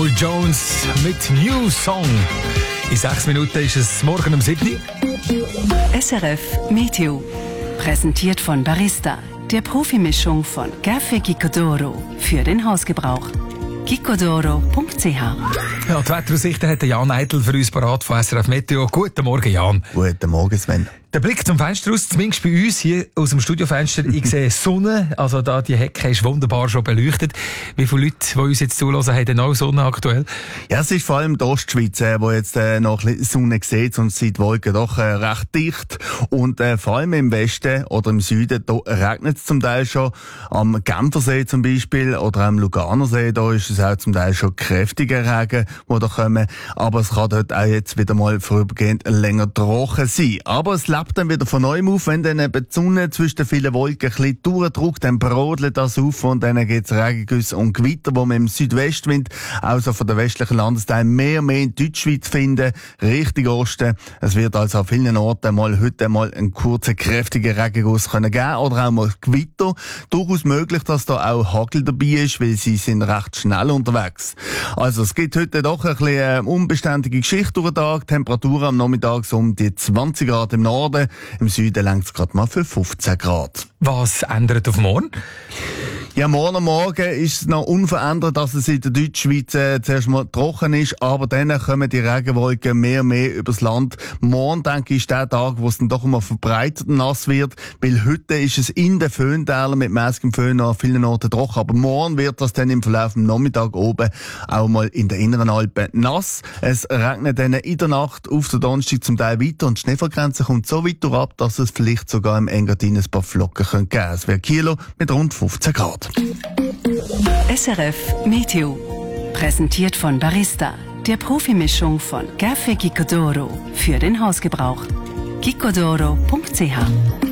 Paul Jones mit New Song. In 6 Minuten ist es morgen um 7 Uhr. SRF Meteo. Präsentiert von Barista, der Profimischung von Café Gicodoro für den Hausgebrauch. gicodoro.ch. Ja, die Wetteraussichten hat Jan Eitel für uns parat von SRF Meteo. Guten Morgen, Jan. Guten Morgen, Sven. Der Blick zum Fenster aus, zumindest bei uns hier aus dem Studiofenster, ich sehe Sonne, also da die Hecke ist wunderbar schon beleuchtet. Wie viele Leute, die uns jetzt zuhören, haben denn auch Sonne aktuell? Ja, es ist vor allem die Ostschweiz, wo jetzt noch ein bisschen Sonne sieht, und sind die Wolken doch recht dicht. Und vor allem im Westen oder im Süden, da regnet es zum Teil schon. Am Genfersee zum Beispiel oder am Luganersee, da ist es auch zum Teil schon kräftiger Regen, die da kommen. Aber es kann dort auch jetzt wieder mal vorübergehend länger trocken sein. Aber es lebt dann wieder von neuem auf, wenn dann eben die Sonne zwischen den vielen Wolken ein bisschen durchdrückt, dann brodelt das auf und dann gibt es Regengüsse und Gewitter, die man im Südwestwind, also von den westlichen Landesteilen, mehr und mehr in Deutschschweiz finden, Richtung Osten. Es wird also an vielen Orten heute mal einen kurzen, kräftigen Regenguss geben oder auch mal Gewitter. Durchaus möglich, dass da auch Hagel dabei ist, weil sie sind recht schnell unterwegs. Also es gibt heute doch ein bisschen unbeständige Geschichte durch den Tag. Temperaturen am Nachmittag so um die 20 Grad im Norden. Im Süden längt es gerade mal für 15 Grad. Was ändert auf morgen? Ja, morgen ist es noch unverändert, dass es in der Deutschschweiz zuerst mal trocken ist, aber dann kommen die Regenwolken mehr und mehr übers Land. Morgen, denke ich, ist der Tag, wo es dann doch mal verbreitet nass wird, weil heute ist es in den Föhntälern mit mäßigem Föhn an vielen Orten trocken, aber morgen wird das dann im Verlauf des Nachmittags oben auch mal in den inneren Alpen nass. Es regnet dann in der Nacht auf der Donnerstag zum Teil weiter und die Schneefallgrenze kommt so weit ab, dass es vielleicht sogar im Engadin ein paar Flocken geben könnte. Es wäre Kilo mit rund 15 Grad. SRF Meteo. Präsentiert von Barista, der Profimischung von Café Gicodoro für den Hausgebrauch. gicodoro.ch